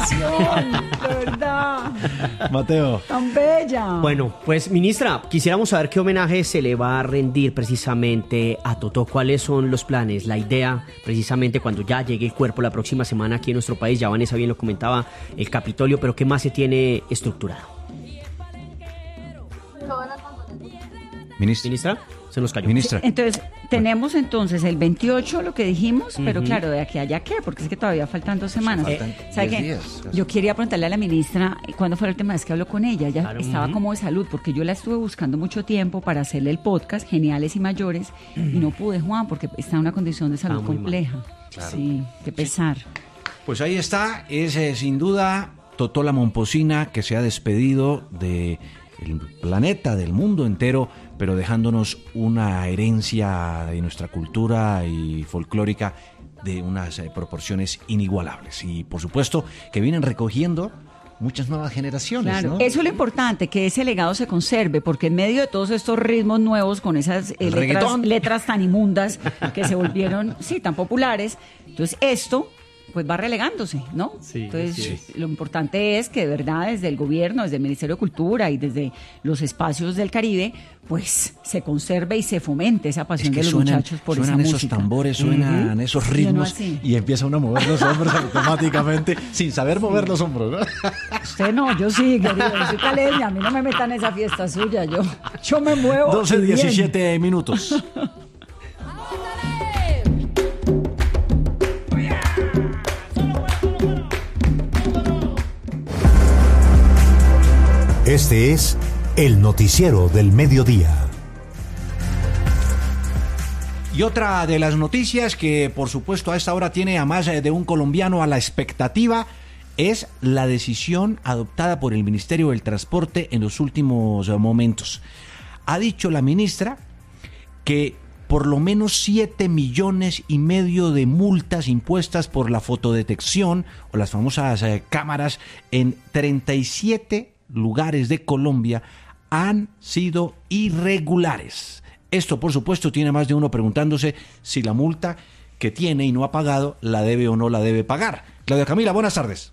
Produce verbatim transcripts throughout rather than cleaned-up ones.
canción, de verdad. Mateo. Tan bella. Bueno, pues ministra, quisiéramos saber qué homenaje se le va a rendir precisamente a Totó. ¿Cuáles son los planes? La idea, precisamente cuando ya llegue el cuerpo la próxima semana aquí en nuestro país. Ya Vanessa bien lo comentaba, el Capitolio, pero ¿qué más se tiene estructurado? Ministra. Ministra, se nos cayó. Ministra. Entonces, tenemos entonces el veintiocho, lo que dijimos, uh-huh. pero claro, de aquí a allá, ¿qué? Porque es que todavía faltan dos semanas. Faltan ¿Sabe diez qué? días. Yo quería preguntarle a la ministra cuándo fue la última vez que habló con ella. Ella Claro. estaba uh-huh. como de salud, porque yo la estuve buscando mucho tiempo para hacerle el podcast, Geniales y Mayores, uh-huh. y no pude, Juan, porque está en una condición de salud compleja. Claro. Sí, qué pesar. Sí. Pues ahí está, es eh, sin duda Totó la Momposina, que se ha despedido de el planeta, del mundo entero, pero dejándonos una herencia de nuestra cultura y folclórica de unas eh, proporciones inigualables. Y por supuesto que vienen recogiendo muchas nuevas generaciones. Claro, ¿no? eso es lo importante, que ese legado se conserve, porque en medio de todos estos ritmos nuevos, con esas eh, letras, letras tan inmundas que se volvieron, sí, tan populares, entonces esto pues va relegándose, ¿no? Sí, entonces sí. Lo importante es que de verdad desde el gobierno, desde el Ministerio de Cultura y desde los espacios del Caribe, pues se conserve y se fomente esa pasión es que de los suenan, muchachos por esa suenan esos música. tambores, suenan uh-huh. esos ritmos y empieza uno a mover los hombros automáticamente sin saber mover sí. los hombros, ¿no? Usted no, yo sí, querido, yo soy caleña, a mí no me metan en esa fiesta suya, yo, yo me muevo. doce diecisiete minutos. Este es el noticiero del mediodía. Y otra de las noticias que por supuesto a esta hora tiene a más de un colombiano a la expectativa es la decisión adoptada por el Ministerio del Transporte en los últimos momentos. Ha dicho la ministra que por lo menos siete millones y medio de multas impuestas por la fotodetección o las famosas eh, cámaras en treinta y siete lugares de Colombia han sido irregulares. Esto, por supuesto, tiene más de uno preguntándose si la multa que tiene y no ha pagado la debe o no la debe pagar. Claudia Camila, buenas tardes.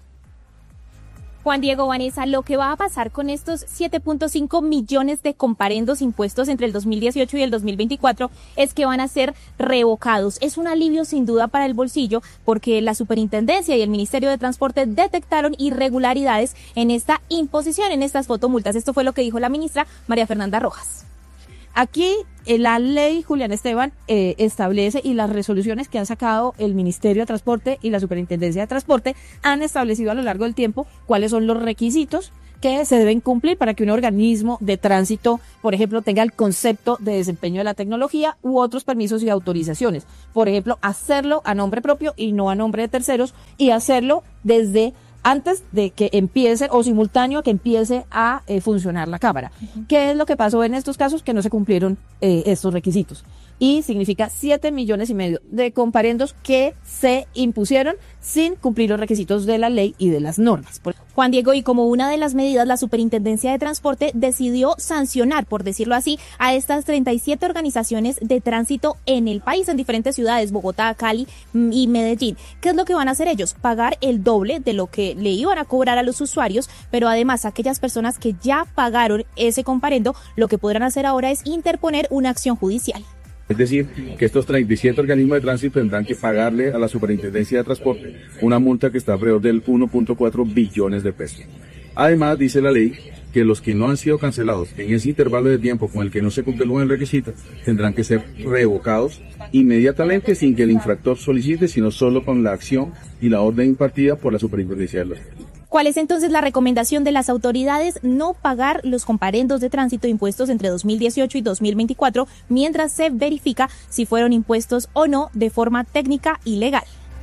Juan Diego, Vanessa, lo que va a pasar con estos siete punto cinco millones de comparendos impuestos entre el dos mil dieciocho y el dos mil veinticuatro es que van a ser revocados. Es un alivio sin duda para el bolsillo porque la Superintendencia y el Ministerio de Transporte detectaron irregularidades en esta imposición, en estas fotomultas. Esto fue lo que dijo la ministra María Fernanda Rojas. Aquí eh, la ley, Julián Esteban, eh, establece y las resoluciones que han sacado el Ministerio de Transporte y la Superintendencia de Transporte han establecido a lo largo del tiempo cuáles son los requisitos que se deben cumplir para que un organismo de tránsito, por ejemplo, tenga el concepto de desempeño de la tecnología u otros permisos y autorizaciones. Por ejemplo, hacerlo a nombre propio y no a nombre de terceros y hacerlo desde antes de que empiece o simultáneo a que empiece a eh, funcionar la cámara. Uh-huh. ¿Qué es lo que pasó en estos casos? Que no se cumplieron eh, estos requisitos. Y significa siete millones y medio de comparendos que se impusieron sin cumplir los requisitos de la ley y de las normas. Juan Diego, y como una de las medidas, la Superintendencia de Transporte decidió sancionar, por decirlo así, a estas treinta y siete organizaciones de tránsito en el país, en diferentes ciudades, Bogotá, Cali y Medellín. ¿Qué es lo que van a hacer ellos? Pagar el doble de lo que le iban a cobrar a los usuarios, pero además aquellas personas que ya pagaron ese comparendo, lo que podrán hacer ahora es interponer una acción judicial. Es decir, que estos treinta y siete organismos de tránsito tendrán que pagarle a la Superintendencia de Transporte una multa que está alrededor del uno punto cuatro billones de pesos. Además, dice la ley que los que no han sido cancelados en ese intervalo de tiempo con el que no se cumple el requisito tendrán que ser revocados inmediatamente sin que el infractor solicite, sino solo con la acción y la orden impartida por la Superintendencia de Transporte. ¿Cuál es entonces la recomendación de las autoridades? No pagar los comparendos de tránsito impuestos entre dos mil dieciocho y dos mil veinticuatro mientras se verifica si fueron impuestos o no de forma técnica y legal.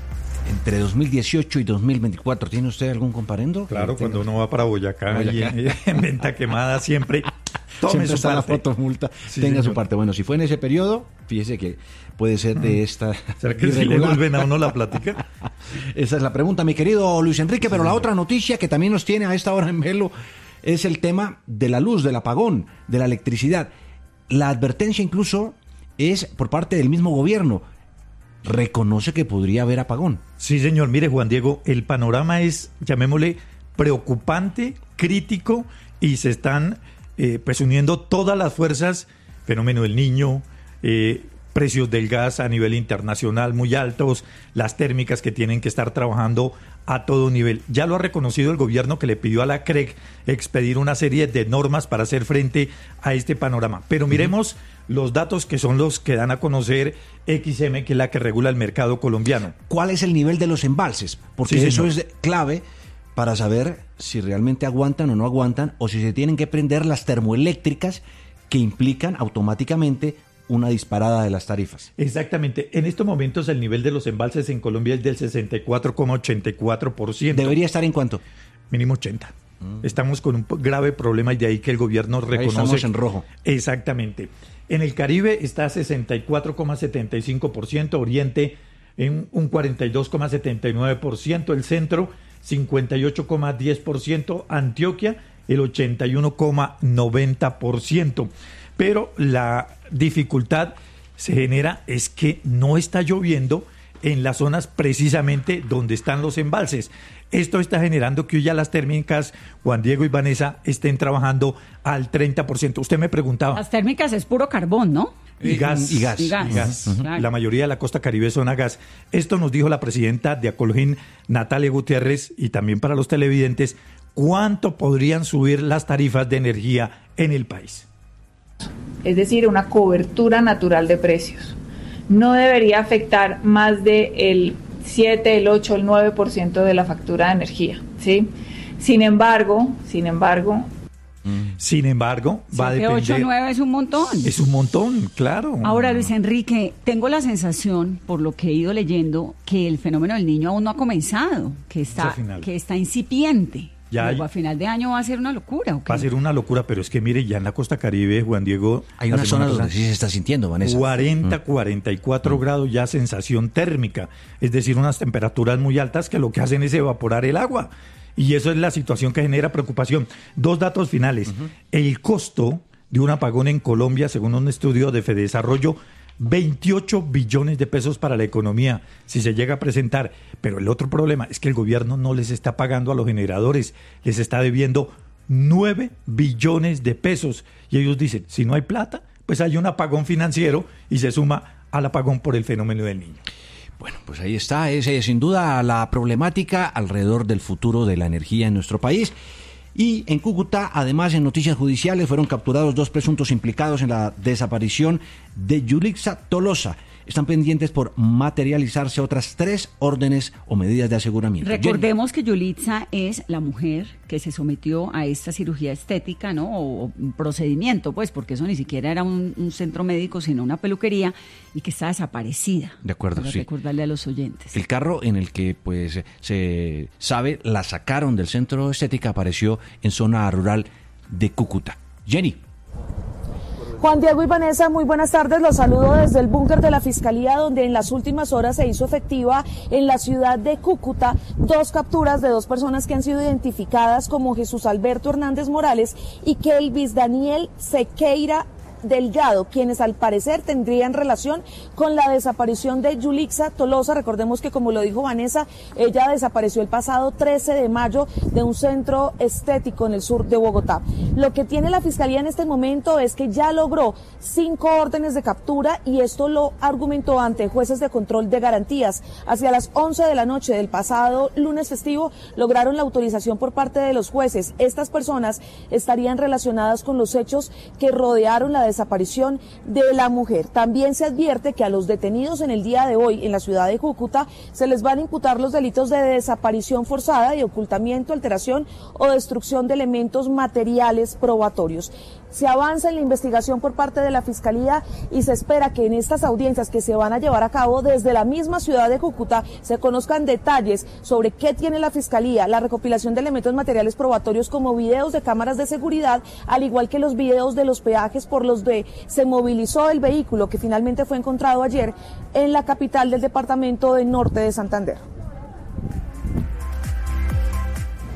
Entre dos mil dieciocho y dos mil veinticuatro, ¿tiene usted algún comparendo? Claro, cuando uno va para Boyacá, Boyacá. Y en, en venta quemada siempre tome siempre su está parte. La fotomulta, sí, tenga señor. su parte. Bueno, si fue en ese periodo, fíjese que puede ser de esta... ¿Será que si le vuelven a uno la plática? Esa es la pregunta, mi querido Luis Enrique, pero sí, la otra noticia que también nos tiene a esta hora en velo es el tema de la luz, del apagón, de la electricidad. La advertencia incluso es por parte del mismo gobierno. reconoce que podría haber apagón. Sí, señor. Mire, Juan Diego, el panorama es, llamémosle, preocupante, crítico, y se están eh, pues uniendo todas las fuerzas, fenómeno del Niño, eh, precios del gas a nivel internacional muy altos, las térmicas que tienen que estar trabajando a todo nivel. Ya lo ha reconocido el gobierno, que le pidió a la C R E C expedir una serie de normas para hacer frente a este panorama. Pero miremos uh-huh. los datos que son los que dan a conocer X M, que es la que regula el mercado colombiano. ¿Cuál es el nivel de los embalses? Porque sí, eso es clave para saber si realmente aguantan o no aguantan, o si se tienen que prender las termoeléctricas que implican automáticamente una disparada de las tarifas. Exactamente. En estos momentos el nivel de los embalses en Colombia es del sesenta y cuatro coma ochenta y cuatro por ciento. ¿Debería estar en cuánto? Mínimo ochenta. Mm. Estamos con un grave problema, y de ahí que el gobierno reconoce. Ahí estamos en rojo. Exactamente. En el Caribe está sesenta y cuatro coma setenta y cinco por ciento, Oriente en un cuarenta y dos coma setenta y nueve por ciento, el Centro cincuenta y ocho coma diez por ciento, Antioquia el ochenta y uno coma noventa por ciento. Pero la dificultad se genera es que no está lloviendo en las zonas precisamente donde están los embalses. Esto está generando que hoy ya las térmicas, Juan Diego y Vanessa, estén trabajando al treinta por ciento. Usted me preguntaba. Las térmicas es puro carbón, ¿no? Y gas. Y gas. Y gas. Y gas. Uh-huh. Claro. La mayoría de la costa caribe son a gas. Esto nos dijo la presidenta de Acologín, Natalia Gutiérrez, y también para los televidentes, ¿cuánto podrían subir las tarifas de energía en el país? Es decir, una cobertura natural de precios. No debería afectar más del siete, el ocho, el nueve por ciento de la factura de energía, ¿sí? Sin embargo, sin embargo... Sin embargo, va a depender... ocho, nueve es un montón. Es un montón, claro. Ahora, Luis Enrique, tengo la sensación, por lo que he ido leyendo, que el fenómeno del Niño aún no ha comenzado, que está, que está incipiente. Ya hay, a final de año va a ser una locura. ¿Okay? Va a ser una locura, pero es que mire, ya en la costa caribe, Juan Diego... Hay una zona donde sí se está sintiendo, Vanessa. cuarenta, cuarenta y cuatro mm. grados ya, sensación térmica. Es decir, unas temperaturas muy altas que lo que hacen es evaporar el agua. Y eso es la situación que genera preocupación. Dos datos finales. Uh-huh. El costo de un apagón en Colombia, según un estudio de Fedesarrollo, veintiocho billones de pesos para la economía, si se llega a presentar. Pero el otro problema es que el gobierno no les está pagando a los generadores, les está debiendo nueve billones de pesos. Y ellos dicen, si no hay plata, pues hay un apagón financiero y se suma al apagón por el fenómeno del Niño. Bueno, pues ahí está, es eh, sin duda la problemática alrededor del futuro de la energía en nuestro país. Y en Cúcuta, además, en noticias judiciales, fueron capturados dos presuntos implicados en la desaparición de Yulixa Tolosa. Están pendientes por materializarse otras tres órdenes o medidas de aseguramiento. Recordemos que Yulitza es la mujer que se sometió a esta cirugía estética, ¿no? O, o procedimiento, pues, porque eso ni siquiera era un, un centro médico, sino una peluquería, y que está desaparecida. De acuerdo, para sí. recordarle a los oyentes. El carro en el que, pues, se sabe, la sacaron del centro estética, apareció en zona rural de Cúcuta. Jenny. Juan Diego y Vanessa, muy buenas tardes. Los saludo desde el búnker de la Fiscalía, donde en las últimas horas se hizo efectiva en la ciudad de Cúcuta dos capturas de dos personas que han sido identificadas como Jesús Alberto Hernández Morales y Kelvis Daniel Sequeira Delgado, quienes al parecer tendrían relación con la desaparición de Yulixa Tolosa. Recordemos que, como lo dijo Vanessa, ella desapareció el pasado trece de mayo de un centro estético en el sur de Bogotá. Lo que tiene la Fiscalía en este momento es que ya logró cinco órdenes de captura, y esto lo argumentó ante jueces de control de garantías. Hacia las once de la noche del pasado lunes festivo lograron la autorización por parte de los jueces. Estas personas estarían relacionadas con los hechos que rodearon la desaparición desaparición de la mujer. También se advierte que a los detenidos en el día de hoy en la ciudad de Cúcuta se les van a imputar los delitos de desaparición forzada y ocultamiento, alteración o destrucción de elementos materiales probatorios. Se avanza en la investigación por parte de la Fiscalía y se espera que en estas audiencias que se van a llevar a cabo desde la misma ciudad de Cúcuta se conozcan detalles sobre qué tiene la Fiscalía, la recopilación de elementos materiales probatorios como videos de cámaras de seguridad, al igual que los videos de los peajes por los de se movilizó el vehículo que finalmente fue encontrado ayer en la capital del departamento del norte de Santander.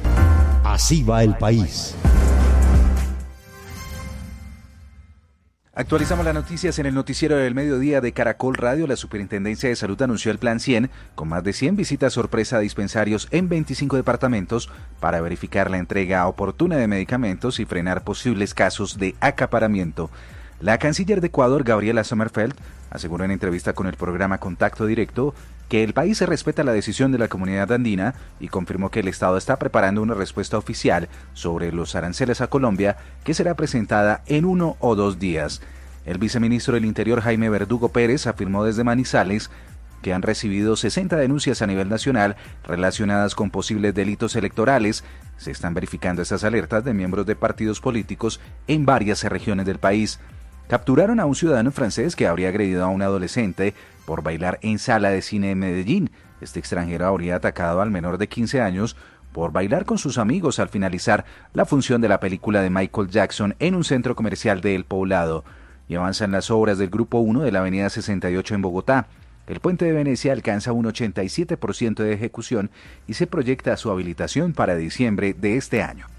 Así va el país. Actualizamos las noticias en el noticiero del mediodía de Caracol Radio. La Superintendencia de Salud anunció el Plan cien, con más de cien visitas sorpresa a dispensarios en veinticinco departamentos para verificar la entrega oportuna de medicamentos y frenar posibles casos de acaparamiento. La canciller de Ecuador, Gabriela Sommerfeld, aseguró en entrevista con el programa Contacto Directo que el país respeta la decisión de la comunidad andina y confirmó que el Estado está preparando una respuesta oficial sobre los aranceles a Colombia que será presentada en uno o dos días. El viceministro del Interior, Jaime Verdugo Pérez, afirmó desde Manizales que han recibido sesenta denuncias a nivel nacional relacionadas con posibles delitos electorales. Se están verificando estas alertas de miembros de partidos políticos en varias regiones del país. Capturaron a un ciudadano francés que habría agredido a un adolescente por bailar en sala de cine en Medellín. Este extranjero habría atacado al menor de quince años por bailar con sus amigos al finalizar la función de la película de Michael Jackson en un centro comercial de El Poblado. Y avanzan las obras del Grupo uno de la Avenida sesenta y ocho en Bogotá. El puente de Venecia alcanza un ochenta y siete por ciento de ejecución y se proyecta su habilitación para diciembre de este año.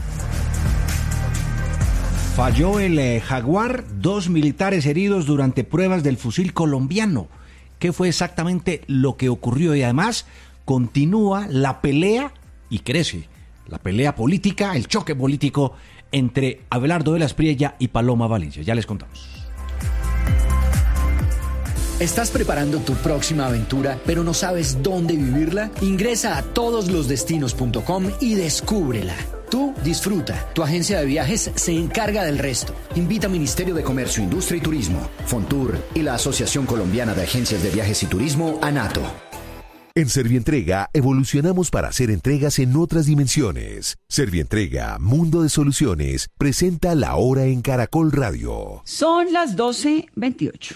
Falló el eh, Jaguar, dos militares heridos durante pruebas del fusil colombiano. ¿Qué fue exactamente lo que ocurrió? Y además continúa la pelea y crece la pelea política, el choque político entre Abelardo de la Espriella y Paloma Valencia. Ya les contamos. ¿Estás preparando tu próxima aventura, pero no sabes dónde vivirla? Ingresa a todos los destinos punto com y descúbrela. Tú disfruta, tu agencia de viajes se encarga del resto. Invita a Ministerio de Comercio, Industria y Turismo, Fontur y la Asociación Colombiana de Agencias de Viajes y Turismo, ANATO. En Servientrega evolucionamos para hacer entregas en otras dimensiones. Servientrega, Mundo de Soluciones, presenta La Hora en Caracol Radio. Son las doce veintiocho.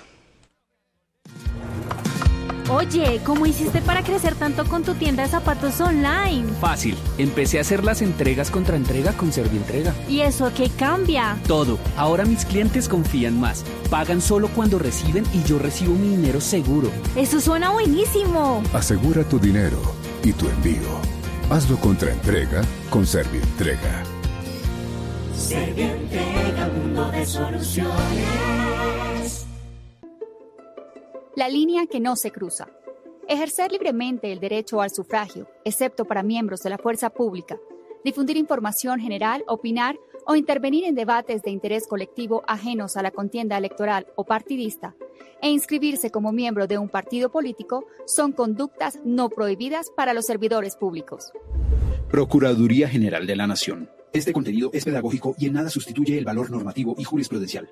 Oye, ¿cómo hiciste para crecer tanto con tu tienda de zapatos online? Fácil, empecé a hacer las entregas contra entrega con Servientrega. ¿Y eso qué cambia? Todo, ahora mis clientes confían más, pagan solo cuando reciben y yo recibo mi dinero seguro. ¡Eso suena buenísimo! Asegura tu dinero y tu envío. Hazlo contra entrega con Servientrega. Servientrega, mundo de soluciones. La línea que no se cruza. Ejercer libremente el derecho al sufragio, excepto para miembros de la fuerza pública. Difundir información general, opinar o intervenir en debates de interés colectivo ajenos a la contienda electoral o partidista. E inscribirse como miembro de un partido político son conductas no prohibidas para los servidores públicos. Procuraduría General de la Nación. Este contenido es pedagógico y en nada sustituye el valor normativo y jurisprudencial.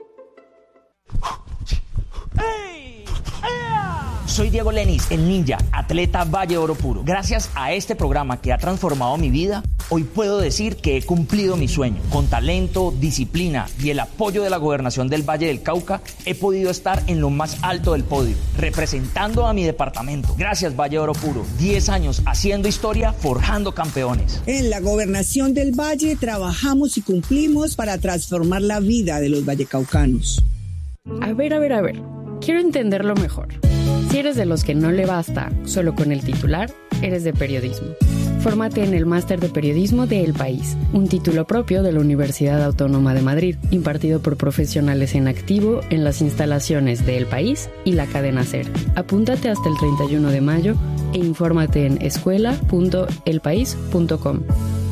Soy Diego Lenis, el ninja, atleta Valle Oro Puro. Gracias a este programa que ha transformado mi vida, hoy puedo decir que he cumplido mi sueño. Con talento, disciplina y el apoyo de la Gobernación del Valle del Cauca, he podido estar en lo más alto del podio, representando a mi departamento. Gracias, Valle Oro Puro. diez años haciendo historia, forjando campeones. En la Gobernación del Valle trabajamos y cumplimos para transformar la vida de los vallecaucanos. A ver, a ver, a ver. Quiero entenderlo mejor. Si eres de los que no le basta solo con el titular, eres de periodismo. Fórmate en el Máster de Periodismo de El País, un título propio de la Universidad Autónoma de Madrid, impartido por profesionales en activo en las instalaciones de El País y la cadena SER. Apúntate hasta el treinta y uno de mayo e infórmate en escuela punto el país punto com.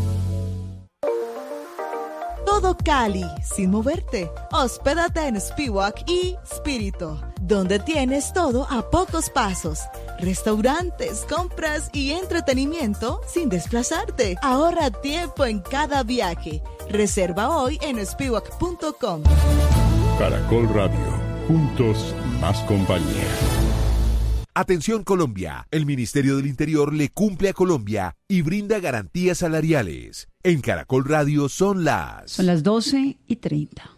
Todo Cali, sin moverte. Hospédate en Spiwak y Spirito, donde tienes todo a pocos pasos. Restaurantes, compras y entretenimiento sin desplazarte. Ahorra tiempo en cada viaje. Reserva hoy en spiwak punto com. Caracol Radio, juntos más compañía. Atención Colombia, el Ministerio del Interior le cumple a Colombia y brinda garantías salariales. En Caracol Radio son las... Son las doce y treinta.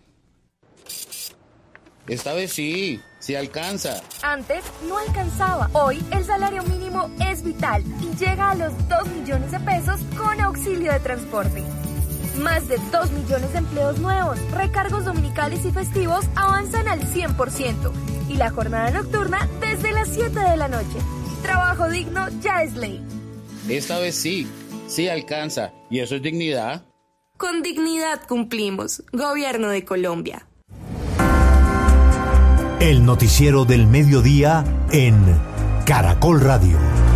Esta vez sí, sí alcanza. Antes no alcanzaba. Hoy el salario mínimo es vital y llega a los dos millones de pesos con auxilio de transporte. Más de dos millones de empleos nuevos, recargos dominicales y festivos avanzan al cien por ciento y la jornada nocturna desde las siete de la noche. Trabajo digno ya es ley. Esta vez sí, sí alcanza. ¿Y eso es dignidad? Con dignidad cumplimos. Gobierno de Colombia. El noticiero del mediodía en Caracol Radio.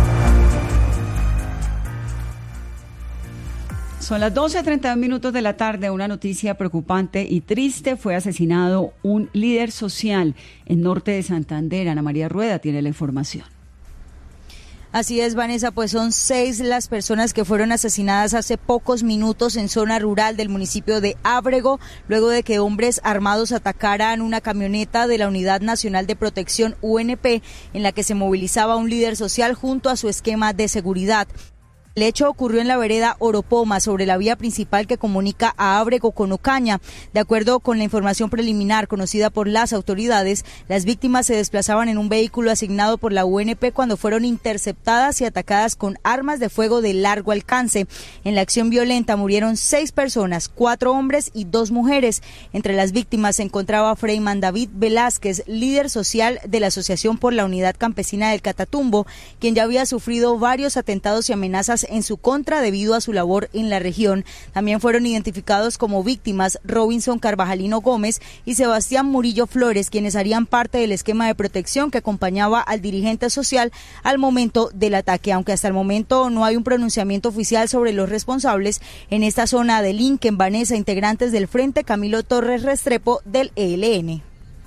Son las doce treinta y dos minutos de la tarde. Una noticia preocupante y triste. Fue asesinado un líder social en norte de Santander. Ana María Rueda tiene la información. Así es, Vanessa, pues son seis las personas que fueron asesinadas hace pocos minutos en zona rural del municipio de Ábrego, luego de que hombres armados atacaran una camioneta de la Unidad Nacional de Protección U N P, en la que se movilizaba un líder social junto a su esquema de seguridad. El hecho ocurrió en la vereda Oropoma, sobre la vía principal que comunica a Ábrego con Ocaña. De acuerdo con la información preliminar conocida por las autoridades, las víctimas se desplazaban en un vehículo asignado por la U N P cuando fueron interceptadas y atacadas con armas de fuego de largo alcance. En la acción violenta murieron seis personas, cuatro hombres y dos mujeres. Entre las víctimas se encontraba Freyman David Velázquez, líder social de la Asociación por la Unidad Campesina del Catatumbo, quien ya había sufrido varios atentados y amenazas en su contra debido a su labor en la región. También fueron identificados como víctimas Robinson Carvajalino Gómez y Sebastián Murillo Flores, quienes harían parte del esquema de protección que acompañaba al dirigente social al momento del ataque, aunque hasta el momento no hay un pronunciamiento oficial sobre los responsables. En esta zona de Lincoln, Vanessa, integrantes del Frente Camilo Torres Restrepo del E L N.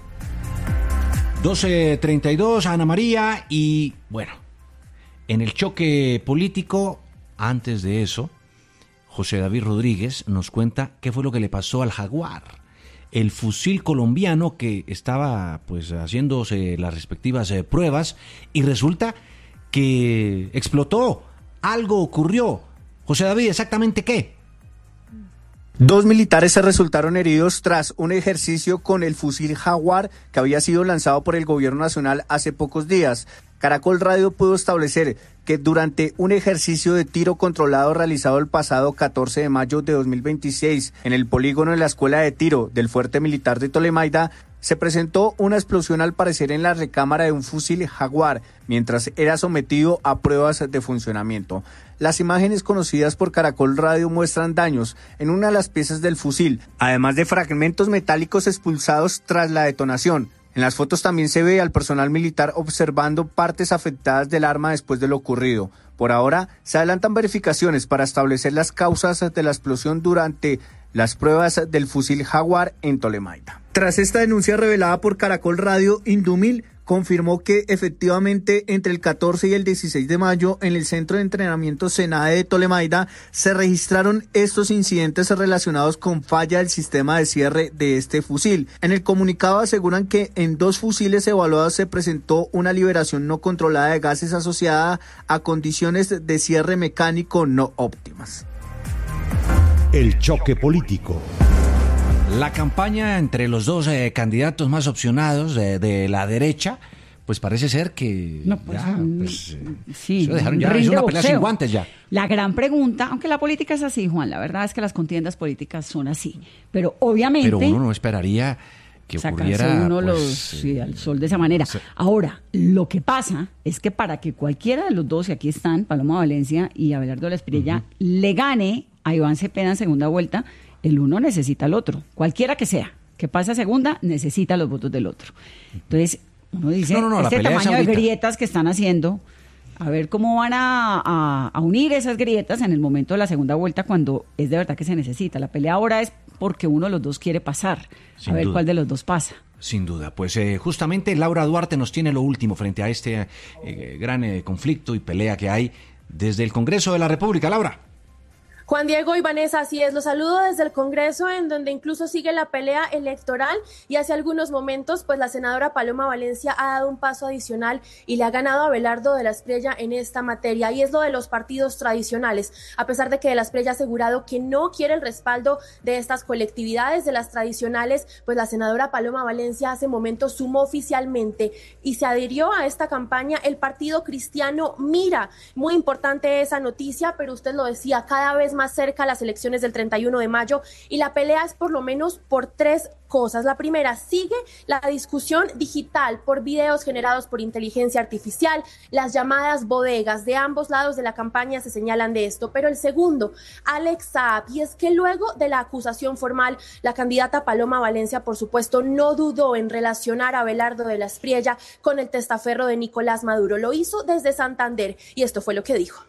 doce treinta y dos, Ana María, y bueno, en el choque político, antes de eso, José David Rodríguez nos cuenta qué fue lo que le pasó al Jaguar, el fusil colombiano que estaba pues haciéndose las respectivas eh, pruebas, y resulta que explotó, algo ocurrió. José David, ¿exactamente qué? Dos militares se resultaron heridos tras un ejercicio con el fusil Jaguar que había sido lanzado por el gobierno nacional hace pocos días. Caracol Radio pudo establecer que durante un ejercicio de tiro controlado realizado el pasado catorce de mayo de dos mil veintiséis en el polígono de la Escuela de Tiro del Fuerte Militar de Tolemaida, se presentó una explosión al parecer en la recámara de un fusil Jaguar mientras era sometido a pruebas de funcionamiento. Las imágenes conocidas por Caracol Radio muestran daños en una de las piezas del fusil, además de fragmentos metálicos expulsados tras la detonación. En las fotos también se ve al personal militar observando partes afectadas del arma después de lo ocurrido. Por ahora, se adelantan verificaciones para establecer las causas de la explosión durante las pruebas del fusil Jaguar en Tolemaida. Tras esta denuncia revelada por Caracol Radio, Indumil confirmó que efectivamente entre el catorce y el dieciséis de mayo en el Centro de Entrenamiento SENADE de Tolemaida se registraron estos incidentes relacionados con falla del sistema de cierre de este fusil. En el comunicado aseguran que en dos fusiles evaluados se presentó una liberación no controlada de gases asociada a condiciones de cierre mecánico no óptimas. El choque político. La campaña entre los dos eh, candidatos más opcionados eh, de la derecha, pues parece ser que no, pues, ya, pues, eh, sí, se dejaron ya, es una pelea sin guantes ya. La gran pregunta, aunque la política es así, Juan, la verdad es que las contiendas políticas son así, pero obviamente... Pero uno no esperaría que ocurriera uno pues, los, sí, al sol de esa manera. Sí. Ahora, lo que pasa es que para que cualquiera de los dos, y aquí están, Paloma Valencia y Abelardo Lespirella, uh-huh. le gane a Iván Cepeda en segunda vuelta, el uno necesita al otro, cualquiera que sea, que pase a segunda, necesita los votos del otro. Entonces, uno dice, no, no, no, este tamaño de grietas que están haciendo, a ver cómo van a, a, a unir esas grietas en el momento de la segunda vuelta, cuando es de verdad que se necesita. La pelea ahora es porque uno de los dos quiere pasar, Sin a ver duda. cuál de los dos pasa. Sin duda, pues eh, justamente Laura Duarte nos tiene lo último frente a este eh, gran eh, conflicto y pelea que hay desde el Congreso de la República. Laura. Juan Diego y Vanessa, así es, los saludo desde el Congreso, en donde incluso sigue la pelea electoral, y hace algunos momentos pues la senadora Paloma Valencia ha dado un paso adicional y le ha ganado a Abelardo de la Espriella en esta materia, y es lo de los partidos tradicionales. A pesar de que de la Espriella ha asegurado que no quiere el respaldo de estas colectividades, de las tradicionales, pues la senadora Paloma Valencia hace momentos sumó oficialmente y se adhirió a esta campaña el Partido Cristiano Mira. Muy importante esa noticia, pero usted lo decía, cada vez más más cerca a las elecciones del treinta y uno de mayo y la pelea es por lo menos por tres cosas. La primera, sigue la discusión digital por videos generados por inteligencia artificial, las llamadas bodegas. De ambos lados de la campaña se señalan de esto. Pero el segundo, Alex Saab, y es que luego de la acusación formal, la candidata Paloma Valencia, por supuesto, no dudó en relacionar a Abelardo de la Espriella con el testaferro de Nicolás Maduro. Lo hizo desde Santander y esto fue lo que dijo.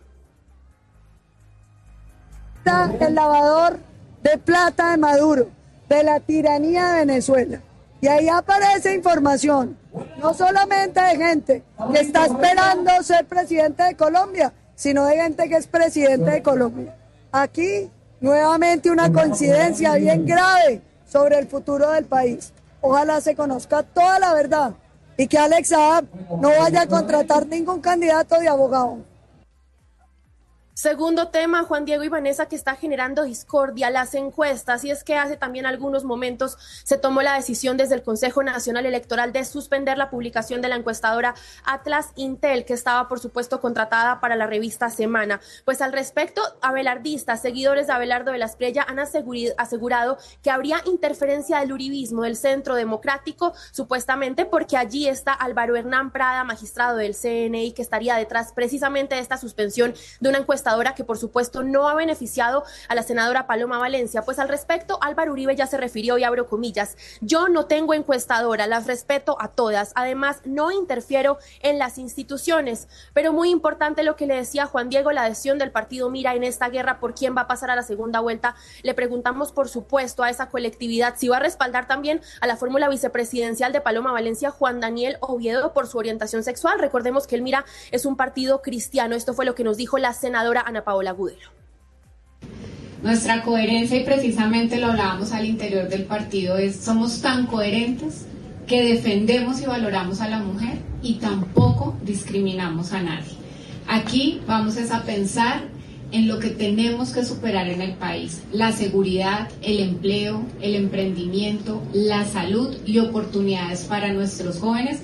El lavador de plata de Maduro, de la tiranía de Venezuela. Y ahí aparece información, no solamente de gente que está esperando ser presidente de Colombia, sino de gente que es presidente de Colombia. Aquí, nuevamente, una coincidencia bien grave sobre el futuro del país. Ojalá se conozca toda la verdad y que Alex Saab no vaya a contratar ningún candidato de abogado. Segundo tema, Juan Diego y Vanessa, que está generando discordia, las encuestas, y es que hace también algunos momentos se tomó la decisión desde el Consejo Nacional Electoral de suspender la publicación de la encuestadora Atlas Intel, que estaba, por supuesto, contratada para la revista Semana. Pues al respecto, abelardistas, seguidores de Abelardo de la Espriella, han asegurado que habría interferencia del uribismo, del Centro Democrático, supuestamente porque allí está Álvaro Hernán Prada, magistrado del C N I, que estaría detrás precisamente de esta suspensión de una encuestadora que por supuesto no ha beneficiado a la senadora Paloma Valencia. Pues al respecto, Álvaro Uribe ya se refirió, y abro comillas: yo no tengo encuestadora, las respeto a todas, además no interfiero en las instituciones. Pero muy importante lo que le decía Juan Diego, la adhesión del partido Mira en esta guerra por quién va a pasar a la segunda vuelta. Le preguntamos por supuesto a esa colectividad si va a respaldar también a la fórmula vicepresidencial de Paloma Valencia, Juan Daniel Oviedo, por su orientación sexual. Recordemos que el Mira es un partido cristiano. Esto fue lo que nos dijo la senadora Ana Paola Agudelo. Nuestra coherencia, y precisamente lo hablábamos al interior del partido, es somos tan coherentes que defendemos y valoramos a la mujer y tampoco discriminamos a nadie. Aquí vamos a pensar en lo que tenemos que superar en el país: la seguridad, el empleo, el emprendimiento, la salud y oportunidades para nuestros jóvenes.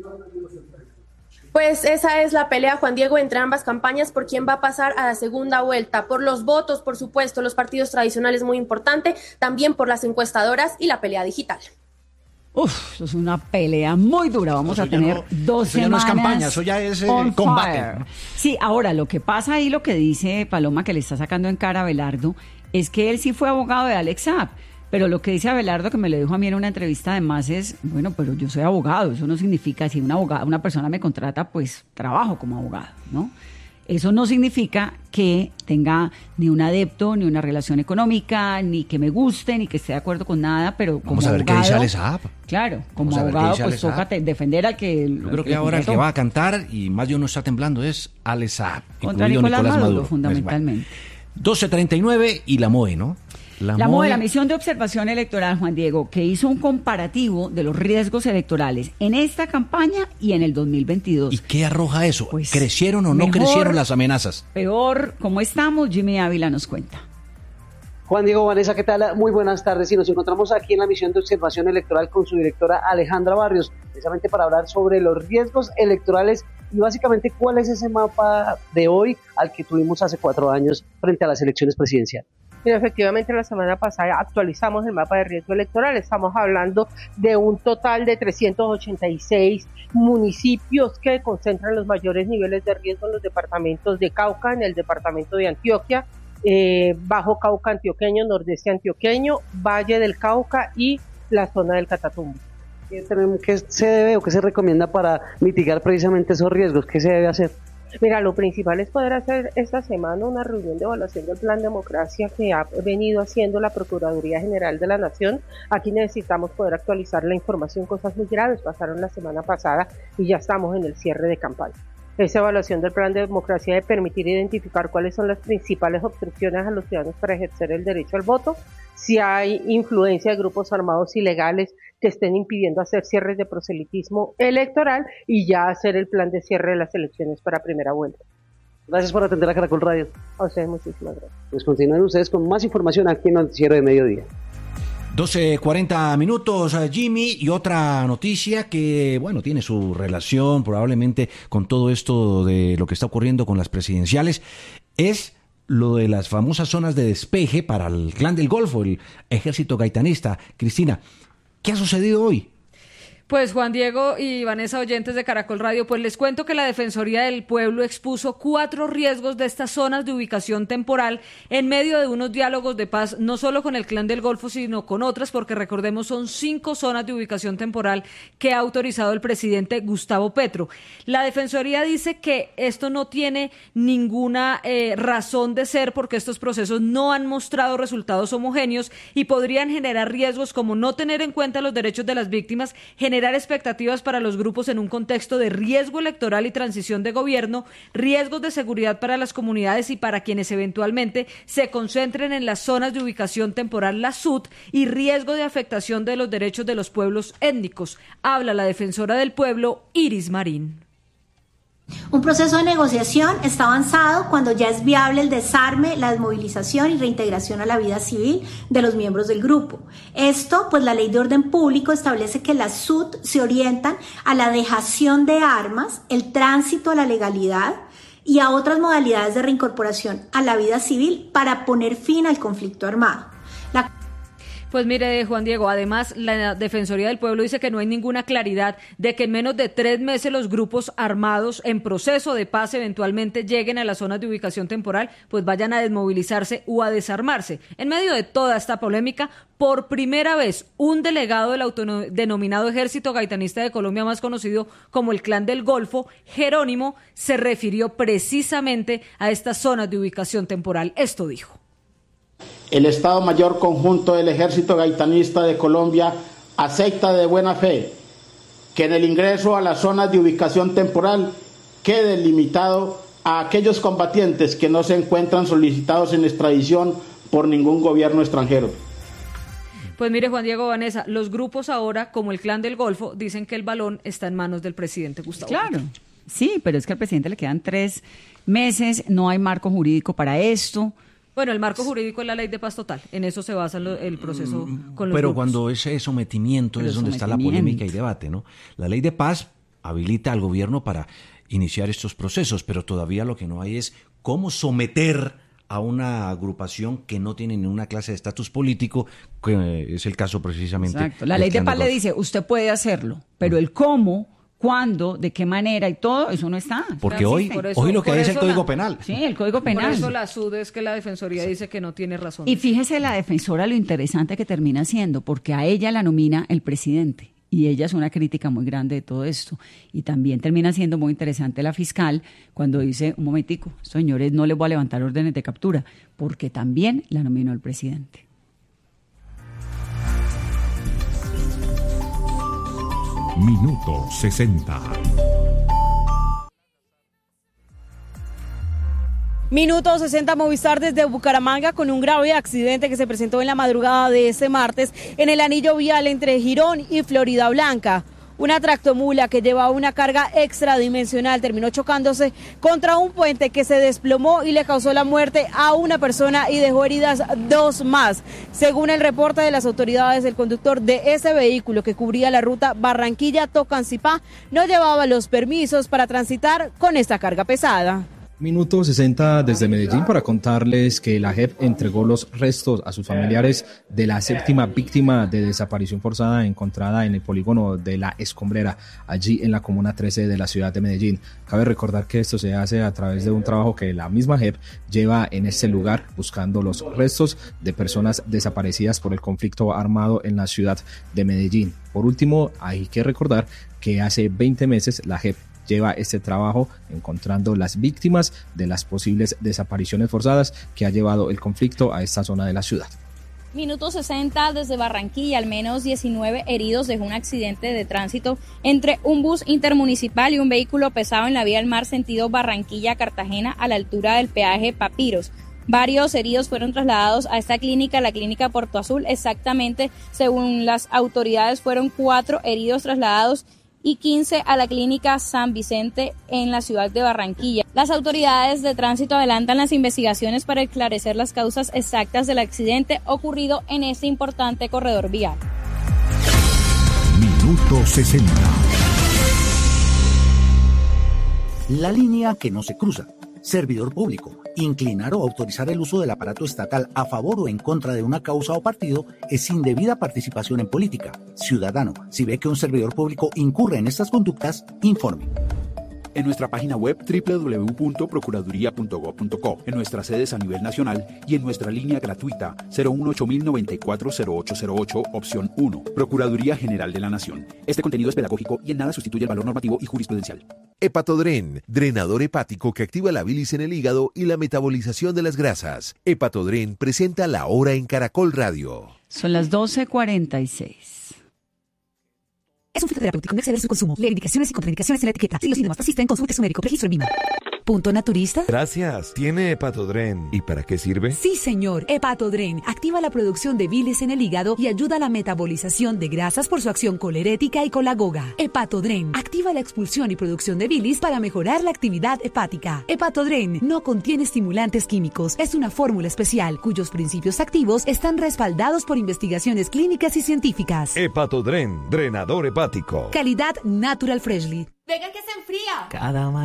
Pues esa es la pelea, Juan Diego, entre ambas campañas por quién va a pasar a la segunda vuelta. Por los votos, por supuesto, los partidos tradicionales, muy importante, también por las encuestadoras y la pelea digital. Uf, eso es una pelea muy dura. Vamos eso a tener no, dos eso semanas. Ya no es campaña, eso ya es eh, combate. Fire. Sí, ahora lo que pasa ahí, lo que dice Paloma, que le está sacando en cara a Abelardo, es que él sí fue abogado de Alex Saab. Pero lo que dice Abelardo, que me lo dijo a mí en una entrevista además, es, bueno, pero yo soy abogado, eso no significa, si una abogada, una persona me contrata, pues trabajo como abogado, ¿no? Eso no significa que tenga ni un adepto, ni una relación económica, ni que me guste, ni que esté de acuerdo con nada, pero como Vamos a ver abogado, qué dice Alex Saab. Claro, como abogado, pues toca te, defender a que... Yo creo que ahora el que va a cantar, y más de uno está temblando, es Alex Saab, contra Nicolás, Nicolás Maduro, Maduro, fundamentalmente. Bueno, doce treinta y nueve y la M O E, ¿no? La, la M O E, la Misión de Observación Electoral, Juan Diego, que hizo un comparativo de los riesgos electorales en esta campaña y en el dos mil veintidós. ¿Y qué arroja eso? Pues, ¿crecieron o no mejor, crecieron las amenazas? Peor, ¿cómo estamos? Jimmy Ávila nos cuenta. Juan Diego, Vanessa, ¿qué tal? Muy buenas tardes. Y nos encontramos aquí en la Misión de Observación Electoral con su directora Alejandra Barrios, precisamente para hablar sobre los riesgos electorales y básicamente cuál es ese mapa de hoy al que tuvimos hace cuatro años frente a las elecciones presidenciales. Mira, efectivamente, la semana pasada actualizamos el mapa de riesgo electoral. Estamos hablando de un total de trescientos ochenta y seis municipios que concentran los mayores niveles de riesgo en los departamentos de Cauca, en el departamento de Antioquia, eh, Bajo Cauca antioqueño, Nordeste antioqueño, Valle del Cauca y la zona del Catatumbo. ¿Qué se debe o qué se recomienda para mitigar precisamente esos riesgos? ¿Qué se debe hacer? Mira, lo principal es poder hacer esta semana una reunión de evaluación del Plan Democracia que ha venido haciendo la Procuraduría General de la Nación. Aquí necesitamos poder actualizar la información, cosas muy graves pasaron la semana pasada y ya estamos en el cierre de campaña. Esa evaluación del Plan de Democracia debe permitir identificar cuáles son las principales obstrucciones a los ciudadanos para ejercer el derecho al voto, si hay influencia de grupos armados ilegales que estén impidiendo hacer cierres de proselitismo electoral y ya hacer el plan de cierre de las elecciones para primera vuelta. Gracias por atender a Caracol Radio. A ustedes muchísimas gracias. Pues continúen ustedes con más información aquí en el Noticiero de Mediodía. doce cuarenta minutos, Jimmy, y otra noticia que, bueno, tiene su relación probablemente con todo esto de lo que está ocurriendo con las presidenciales, es lo de las famosas zonas de despeje para el Clan del Golfo, el ejército gaitanista. Cristina, ¿qué ha sucedido hoy? Pues Juan Diego y Vanessa, oyentes de Caracol Radio, pues les cuento que la Defensoría del Pueblo expuso cuatro riesgos de estas zonas de ubicación temporal en medio de unos diálogos de paz, no solo con el Clan del Golfo, sino con otras, porque recordemos son cinco zonas de ubicación temporal que ha autorizado el presidente Gustavo Petro. La Defensoría dice que esto no tiene ninguna eh, razón de ser porque estos procesos no han mostrado resultados homogéneos y podrían generar riesgos como no tener en cuenta los derechos de las víctimas, generar expectativas para los grupos en un contexto de riesgo electoral y transición de gobierno, riesgos de seguridad para las comunidades y para quienes eventualmente se concentren en las zonas de ubicación temporal, la S U T, y riesgo de afectación de los derechos de los pueblos étnicos. Habla la defensora del pueblo, Iris Marín. Un proceso de negociación está avanzado cuando ya es viable el desarme, la desmovilización y reintegración a la vida civil de los miembros del grupo. Esto, pues la Ley de Orden Público establece que las S U T se orientan a la dejación de armas, el tránsito a la legalidad y a otras modalidades de reincorporación a la vida civil para poner fin al conflicto armado. La Pues mire, Juan Diego, además la Defensoría del Pueblo dice que no hay ninguna claridad de que en menos de tres meses los grupos armados en proceso de paz eventualmente lleguen a las zonas de ubicación temporal, pues vayan a desmovilizarse o a desarmarse. En medio de toda esta polémica, por primera vez, un delegado del autodenominado Ejército Gaitanista de Colombia, más conocido como el Clan del Golfo, Jerónimo, se refirió precisamente a estas zonas de ubicación temporal. Esto dijo. El Estado Mayor Conjunto del Ejército Gaitanista de Colombia acepta de buena fe que en el ingreso a las zonas de ubicación temporal quede limitado a aquellos combatientes que no se encuentran solicitados en extradición por ningún gobierno extranjero. Pues mire, Juan Diego, Vanessa, los grupos ahora, como el Clan del Golfo, dicen que el balón está en manos del presidente Gustavo Claro, Petro. Sí, pero es que al presidente le quedan tres meses, no hay marco jurídico para esto. Bueno, el marco jurídico es la ley de paz total, en eso se basa lo, el proceso con los Pero grupos. cuando ese sometimiento Pero es donde está la polémica y debate, ¿no? La ley de paz habilita al gobierno para iniciar estos procesos, pero todavía lo que no hay es cómo someter a una agrupación que no tiene ninguna clase de estatus político, que es el caso precisamente. Exacto. La ley de paz le dice, usted puede hacerlo, pero el cómo, cuándo, de qué manera y todo, eso no está. Porque hoy, eso, hoy lo que hay es el Código la, Penal. Sí, el Código Penal. Por eso la S U D es que la Defensoría sí. dice que no tiene razón. Y fíjese la defensora lo interesante que termina siendo, porque a ella la nomina el presidente. Y ella es una crítica muy grande de todo esto. Y también termina siendo muy interesante la fiscal cuando dice, un momentico, señores, no les voy a levantar órdenes de captura, porque también la nominó el presidente. Minuto sesenta. Minuto sesenta, Movistar desde Bucaramanga con un grave accidente que se presentó en la madrugada de este martes en el anillo vial entre Girón y Florida Blanca. Una tractomula que llevaba una carga extradimensional terminó chocándose contra un puente que se desplomó y le causó la muerte a una persona y dejó heridas dos más. Según el reporte de las autoridades, el conductor de ese vehículo que cubría la ruta Barranquilla-Tocancipá no llevaba los permisos para transitar con esta carga pesada. Minuto sesenta desde Medellín para contarles que la J E P entregó los restos a sus familiares de la séptima víctima de desaparición forzada encontrada en el polígono de La Escombrera, allí en la comuna trece de la ciudad de Medellín. Cabe recordar que esto se hace a través de un trabajo que la misma J E P lleva en este lugar buscando los restos de personas desaparecidas por el conflicto armado en la ciudad de Medellín. Por último, hay que recordar que hace veinte meses la J E P lleva este trabajo encontrando las víctimas de las posibles desapariciones forzadas que ha llevado el conflicto a esta zona de la ciudad. Minuto sesenta desde Barranquilla, al menos diecinueve heridos dejó un accidente de tránsito entre un bus intermunicipal y un vehículo pesado en la vía del mar sentido Barranquilla-Cartagena a la altura del peaje Papiros. Varios heridos fueron trasladados a esta clínica, la clínica Puerto Azul. Exactamente, según las autoridades, fueron cuatro heridos trasladados y quince a la clínica San Vicente en la ciudad de Barranquilla. Las autoridades de tránsito adelantan las investigaciones para esclarecer las causas exactas del accidente ocurrido en este importante corredor vial. Minuto sesenta. La línea que no se cruza. servidor público. Inclinar o autorizar el uso del aparato estatal a favor o en contra de una causa o partido es indebida participación en política. Ciudadano, si ve que un servidor público incurre en estas conductas, informe. En nuestra página web doble u doble u doble u punto procuraduría punto gob punto co, en nuestras sedes a nivel nacional y en nuestra línea gratuita cero uno ocho mil noventa y cuatro cero ocho cero ocho, opción uno. Procuraduría General de la Nación. Este contenido es pedagógico y en nada sustituye el valor normativo y jurisprudencial. Hepatodren, drenador hepático que activa la bilis en el hígado y la metabolización de las grasas. Hepatodren presenta La Hora en Caracol Radio. Son las doce cuarenta y seis. Es un fitoterapéutico, no exceder su consumo. Lee indicaciones y contraindicaciones en la etiqueta. Si los síntomas persisten, consulte a su médico. Registro en Vima. ¿Punto naturista? Gracias. ¿Tiene Hepatodren? ¿Y para qué sirve? Sí, señor. Hepatodren activa la producción de bilis en el hígado y ayuda a la metabolización de grasas por su acción colerética y colagoga. Hepatodren activa la expulsión y producción de bilis para mejorar la actividad hepática. Hepatodren no contiene estimulantes químicos. Es una fórmula especial cuyos principios activos están respaldados por investigaciones clínicas y científicas. Hepatodren, drenador hepático. Calidad Natural Freshly. Venga que se enfría. Cada